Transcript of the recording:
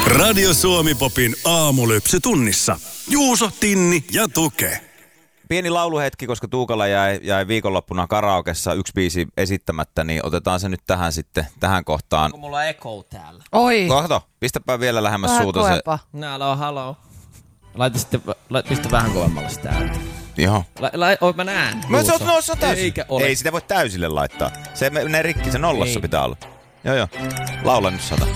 Radio Suomi-popin aamulypsy tunnissa. Juuso, Tinni ja Tuke. Pieni lauluhetki, koska Tuukalla jäi viikonloppuna karaokessa yksi biisi esittämättä, niin otetaan se nyt tähän kohtaan. Onko mulla echo täällä? Oi. Kohto, pistäpä vielä lähemmäs suuta se. Haloo. Pistä vähän kovemmalle sitä ääntä. Joo. Mä näen. Se on täysin. Ei sitä voi täysille laittaa. Se menee rikki, se nollassa pitää olla. Joo. Laula nyt 100.